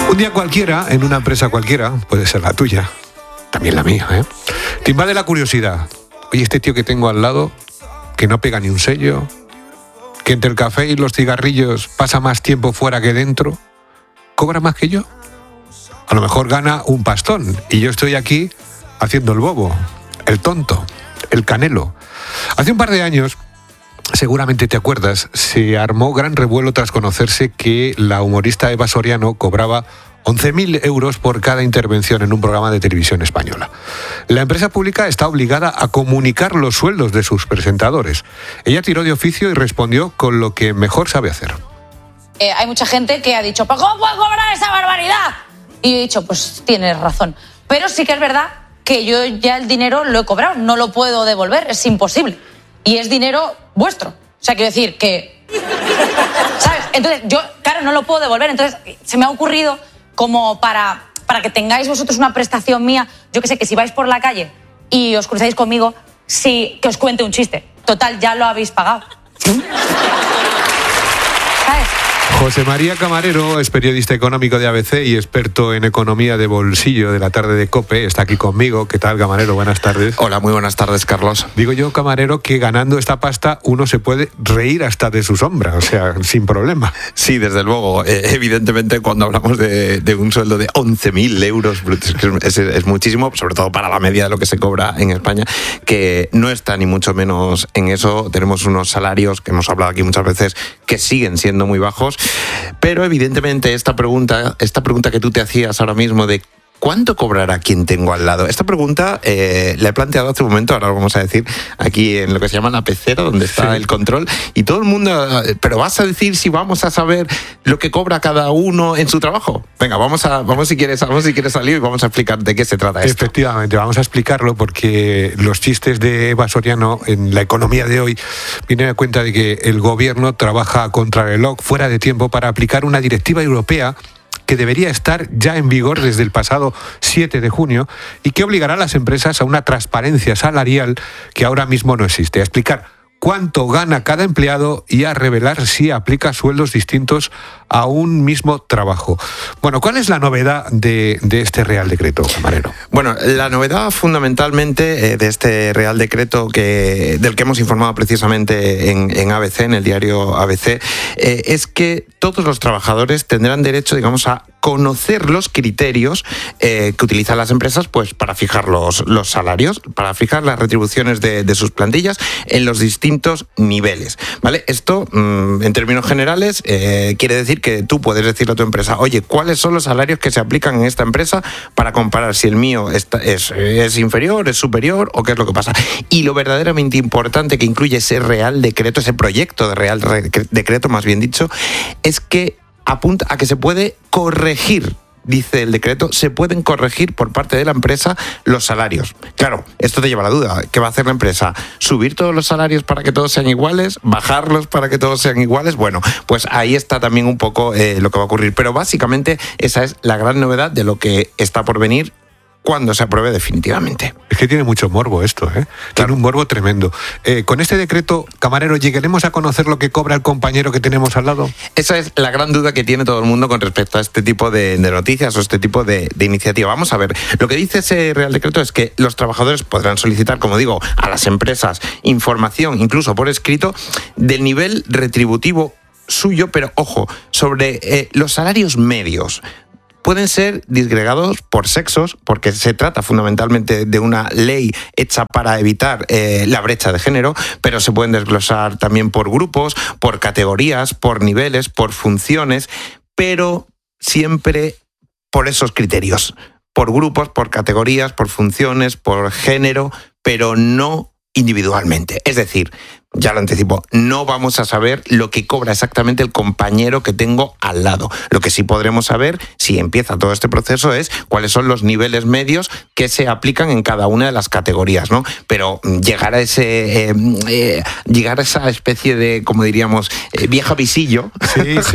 Un día cualquiera, en una empresa cualquiera, puede ser la tuya, también la mía, te invade la curiosidad. Oye, este tío que tengo al lado, que no pega ni un sello, que entre el café y los cigarrillos pasa más tiempo fuera que dentro, ¿cobra más que yo? A lo mejor gana un pastón y yo estoy aquí haciendo el bobo, el tonto, el canelo. Hace un par de años, seguramente te acuerdas, se armó gran revuelo tras conocerse que la humorista Eva Soriano cobraba 11.000 euros por cada intervención en un programa de televisión española. La empresa pública está obligada a comunicar los sueldos de sus presentadores. Ella tiró de oficio y respondió con lo que mejor sabe hacer. Hay mucha gente que ha dicho, ¿pero cómo puedo cobrar esa barbaridad? Y he dicho, pues tienes razón. Pero sí que es verdad que yo ya el dinero lo he cobrado, no lo puedo devolver, es imposible. Y es dinero vuestro. O sea, quiero decir que... ¿Sabes? Entonces, yo, claro, no lo puedo devolver. Entonces, se me ha ocurrido como para que tengáis vosotros una prestación mía, yo que sé, que si vais por la calle y os cruzáis conmigo, sí, que os cuente un chiste. Total, ya lo habéis pagado. ¿sabes? José María Camarero es periodista económico de ABC y experto en economía de bolsillo de la tarde de COPE. Está aquí conmigo. ¿Qué tal, Camarero? Buenas tardes. Hola, muy buenas tardes, Carlos. Digo yo, Camarero, que ganando esta pasta uno se puede reír hasta de su sombra, o sea, sin problema. Sí, desde luego. Evidentemente, cuando hablamos de un sueldo de 11.000 euros, es muchísimo, sobre todo para la media de lo que se cobra en España, que no está ni mucho menos en eso. Tenemos unos salarios, que hemos hablado aquí muchas veces, que siguen siendo muy bajos. Pero evidentemente esta pregunta que tú te hacías ahora mismo de ¿cuánto cobrará quien tengo al lado? Esta pregunta la he planteado hace un momento, ahora lo vamos a decir, aquí en lo que se llama la pecera, donde está el control, y todo el mundo, pero vas a decir si vamos a saber lo que cobra cada uno en su trabajo. Venga, vamos si quieres salir y vamos a explicar de qué se trata esto. Efectivamente, vamos a explicarlo porque los chistes de Eva Soriano en la economía de hoy vienen a cuenta de que el gobierno trabaja a contrarreloj, fuera de tiempo, para aplicar una directiva europea que debería estar ya en vigor desde el pasado 7 de junio y que obligará a las empresas a una transparencia salarial que ahora mismo no existe, a explicar cuánto gana cada empleado y a revelar si aplica sueldos distintos a un mismo trabajo. Bueno, ¿cuál es la novedad de este Real Decreto, Camarero? Bueno, la novedad fundamentalmente de este Real Decreto del que hemos informado precisamente en ABC, en el diario ABC, es que todos los trabajadores tendrán derecho, digamos, a conocer los criterios que utilizan las empresas pues para fijar los salarios, para fijar las retribuciones de sus plantillas en los distintos niveles, ¿vale? Esto, en términos generales, quiere decir que tú puedes decirle a tu empresa, oye, ¿cuáles son los salarios que se aplican en esta empresa para comparar si el mío es inferior, es superior o qué es lo que pasa? Y lo verdaderamente importante que incluye ese Real Decreto, ese proyecto de Real Decreto, más bien dicho, es que apunta a que se puede corregir. Dice el decreto, se pueden corregir por parte de la empresa los salarios. Claro, esto te lleva a la duda. ¿Qué va a hacer la empresa? ¿Subir todos los salarios para que todos sean iguales? ¿Bajarlos para que todos sean iguales? Bueno, pues ahí está también un poco lo que va a ocurrir. Pero básicamente esa es la gran novedad de lo que está por venir cuando se apruebe definitivamente. Es que tiene mucho morbo esto, ¿eh? Tiene un morbo tremendo. Con este decreto, Camarero, ¿llegaremos a conocer lo que cobra el compañero que tenemos al lado? Esa es la gran duda que tiene todo el mundo con respecto a este tipo de noticias o este tipo de iniciativa. Vamos a ver, lo que dice ese Real Decreto es que los trabajadores podrán solicitar, como digo, a las empresas información, incluso por escrito, del nivel retributivo suyo, pero ojo, sobre los salarios medios. Pueden ser disgregados por sexos, porque se trata fundamentalmente de una ley hecha para evitar la brecha de género, pero se pueden desglosar también por grupos, por categorías, por niveles, por funciones, pero siempre por esos criterios, por grupos, por categorías, por funciones, por género, pero no individualmente. Es decir, ya lo anticipo, no vamos a saber lo que cobra exactamente el compañero que tengo al lado. Lo que sí podremos saber, si empieza todo este proceso, es cuáles son los niveles medios que se aplican en cada una de las categorías, ¿no? Pero llegar a esa especie de, como diríamos, viejo visillo,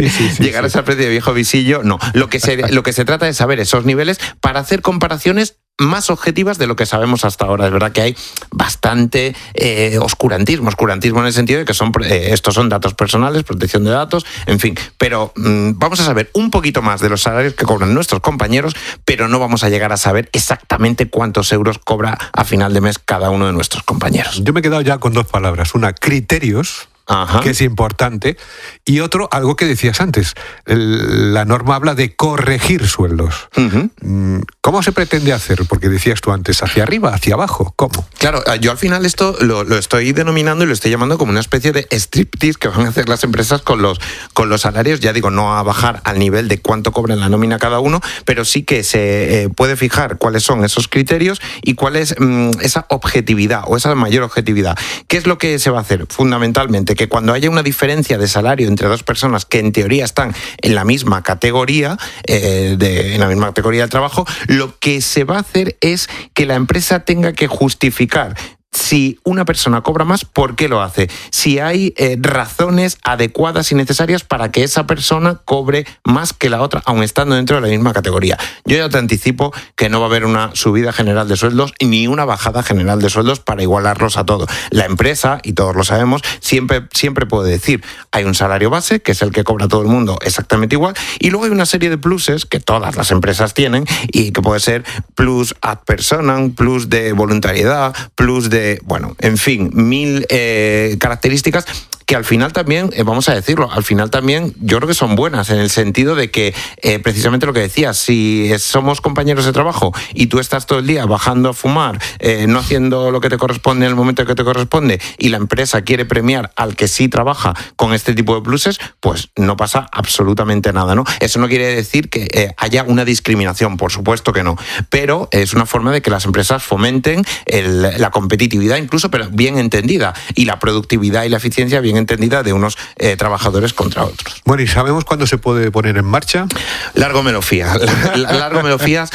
llegar a esa especie de viejo visillo, no. Lo que se trata es saber esos niveles para hacer comparaciones más objetivas de lo que sabemos hasta ahora. Es verdad que hay bastante oscurantismo en el sentido de que estos son datos personales, protección de datos, en fin. Pero vamos a saber un poquito más de los salarios que cobran nuestros compañeros, pero no vamos a llegar a saber exactamente cuántos euros cobra a final de mes cada uno de nuestros compañeros. Yo me he quedado ya con dos palabras. Una, criterios. Ajá. Que es importante, y otro, algo que decías antes, la norma habla de corregir sueldos. Uh-huh. ¿Cómo se pretende hacer? Porque decías tú antes, hacia arriba, hacia abajo, ¿cómo? Claro, yo al final esto lo estoy denominando y lo estoy llamando como una especie de striptease que van a hacer las empresas con los salarios. Ya digo, no a bajar al nivel de cuánto cobran la nómina cada uno, pero sí que se puede fijar cuáles son esos criterios y cuál es esa objetividad o esa mayor objetividad. ¿Qué es lo que se va a hacer? Fundamentalmente, que cuando haya una diferencia de salario entre dos personas que en teoría están en la misma categoría, en la misma categoría de trabajo, lo que se va a hacer es que la empresa tenga que justificar si una persona cobra más, ¿por qué lo hace? Si hay razones adecuadas y necesarias para que esa persona cobre más que la otra, aun estando dentro de la misma categoría. Yo ya te anticipo que no va a haber una subida general de sueldos ni una bajada general de sueldos para igualarlos a todos. La empresa, y todos lo sabemos, siempre puede decir, hay un salario base, que es el que cobra todo el mundo exactamente igual, y luego hay una serie de pluses que todas las empresas tienen y que puede ser plus ad personam, plus de voluntariedad, plus de bueno, en fin, 1000 características que al final también, vamos a decirlo, al final también yo creo que son buenas en el sentido de que precisamente lo que decías, si somos compañeros de trabajo y tú estás todo el día bajando a fumar, no haciendo lo que te corresponde en el momento que te corresponde y la empresa quiere premiar al que sí trabaja con este tipo de pluses, pues no pasa absolutamente nada, ¿no? Eso no quiere decir que haya una discriminación, por supuesto que no, pero es una forma de que las empresas fomenten la competitividad incluso, pero bien entendida, y la productividad y la eficiencia bien entendida de unos trabajadores contra otros. Bueno, ¿y sabemos cuándo se puede poner en marcha? Largo me lo fías. Largo me lo fías.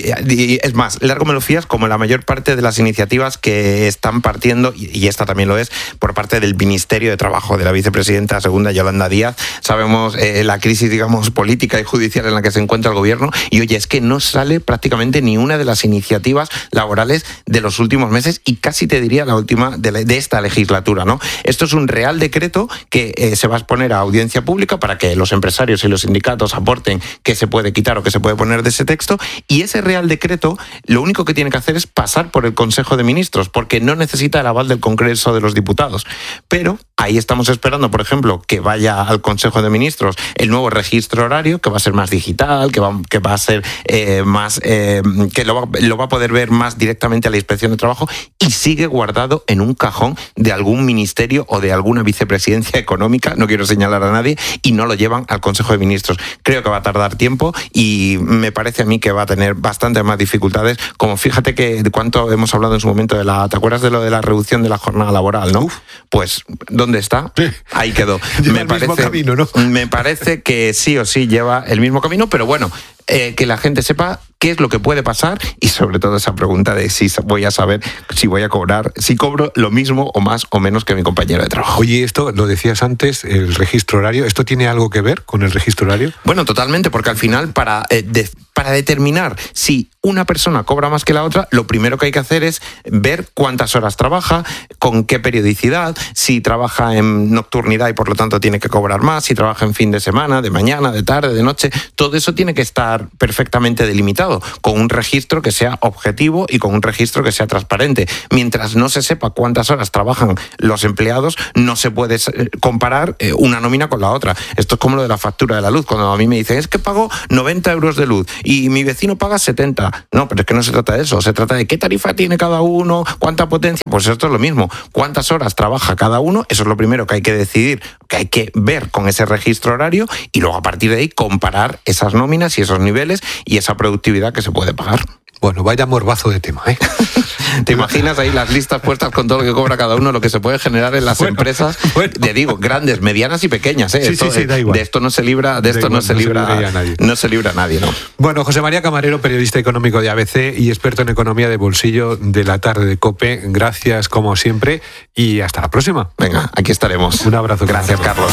Y es más, largo me lo fías como la mayor parte de las iniciativas que están partiendo, y esta también lo es, por parte del Ministerio de Trabajo, de la vicepresidenta segunda Yolanda Díaz. Sabemos la crisis, digamos, política y judicial en la que se encuentra el gobierno, y oye, es que no sale prácticamente ni una de las iniciativas laborales de los últimos meses, y casi te diría la última de esta legislatura, ¿no? Esto es un real decreto que se va a exponer a audiencia pública para que los empresarios y los sindicatos aporten qué se puede quitar o qué se puede poner de ese texto, y ese real decreto lo único que tiene que hacer es pasar por el Consejo de Ministros, porque no necesita el aval del Congreso de los Diputados. Pero ahí estamos esperando, por ejemplo, que vaya al Consejo de Ministros el nuevo registro horario, que va a ser más digital, que va a ser más que lo va a poder ver más directamente a la Inspección de Trabajo, y sigue guardado en un cajón de algún ministerio o de alguna vicepresidencia económica, no quiero señalar a nadie, y no lo llevan al Consejo de Ministros. Creo que va a tardar tiempo y me parece a mí que va a tener bastante más dificultades, como fíjate que de cuánto hemos hablado en su momento ¿te acuerdas de lo de la reducción de la jornada laboral, no? Uf. Pues, ¿dónde está? Ahí quedó. Me parece que sí o sí lleva el mismo camino, pero bueno, que la gente sepa qué es lo que puede pasar, y sobre todo esa pregunta de si voy a saber, si voy a cobrar, si cobro lo mismo o más o menos que mi compañero de trabajo. Oye, esto lo decías antes, el registro horario, ¿esto tiene algo que ver con el registro horario? Bueno, totalmente, porque al final para determinar si una persona cobra más que la otra, lo primero que hay que hacer es ver cuántas horas trabaja, con qué periodicidad, si trabaja en nocturnidad y por lo tanto tiene que cobrar más, si trabaja en fin de semana, de mañana, de tarde, de noche, todo eso tiene que estar perfectamente delimitado, con un registro que sea objetivo y con un registro que sea transparente. Mientras no se sepa cuántas horas trabajan los empleados, no se puede comparar una nómina con la otra. Esto es como lo de la factura de la luz. Cuando a mí me dicen, es que pago 90 euros de luz y mi vecino paga 70. No, pero es que no se trata de eso. Se trata de qué tarifa tiene cada uno, cuánta potencia. Pues esto es lo mismo. Cuántas horas trabaja cada uno, eso es lo primero que hay que decidir, que hay que ver con ese registro horario, y luego a partir de ahí comparar esas nóminas y esos niveles y esa productividad que se puede pagar. Bueno, vaya morbazo de tema, ¿eh? ¿Te imaginas ahí las listas puestas con todo lo que cobra cada uno, lo que se puede generar en las empresas? Bueno. Te digo, grandes, medianas y pequeñas, ¿eh? Sí, da igual. De esto no se libra, no se libra nadie, ¿no? Bueno, José María Camarero, periodista económico de ABC y experto en economía de bolsillo de la tarde de COPE. Gracias, como siempre, y hasta la próxima. Venga, aquí estaremos. Un abrazo. Gracias, Carlos.